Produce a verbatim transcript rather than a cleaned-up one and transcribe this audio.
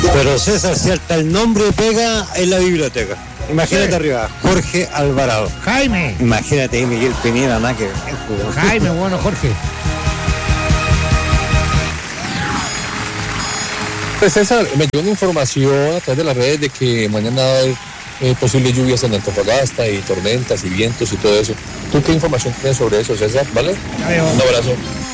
Pero César, si hasta el nombre pega en la biblioteca. Imagínate sí. Arriba, Jorge Alvarado. Jaime. Imagínate ahí Miguel Pineda, nada que ver. Jaime, bueno, Jorge. Pues César, me llegó una información a través de las redes de que mañana va a haber eh, posibles lluvias en Antofagasta y tormentas y vientos y todo eso. ¿Tú qué información tienes sobre eso, César? ¿Vale? Ya veo. Un abrazo.